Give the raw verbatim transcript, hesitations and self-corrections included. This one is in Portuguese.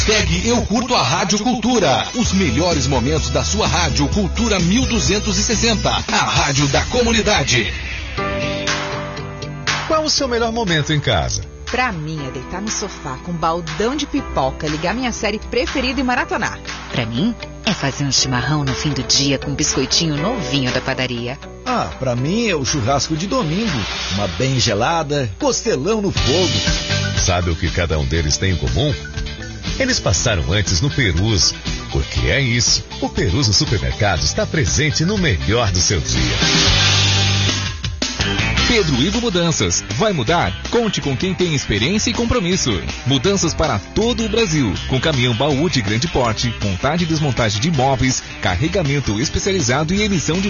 Hashtag Eu Curto a Rádio Cultura. Os melhores momentos da sua Rádio Cultura mil duzentos e sessenta. A rádio da comunidade. Qual o seu melhor momento em casa? Pra mim é deitar no sofá com um baldão de pipoca, ligar minha série preferida e maratonar. Pra mim é fazer um chimarrão no fim do dia com um biscoitinho novinho da padaria. Ah, pra mim é o churrasco de domingo. Uma bem gelada, costelão no fogo. Sabe o que cada um deles tem em comum? Eles passaram antes no Perus. Porque é isso. O Perus no supermercado está presente no melhor do seu dia. Pedro Ivo Mudanças. Vai mudar? Conte com quem tem experiência e compromisso. Mudanças para todo o Brasil. Com caminhão baú de grande porte, montagem e desmontagem de móveis, carregamento especializado e emissão de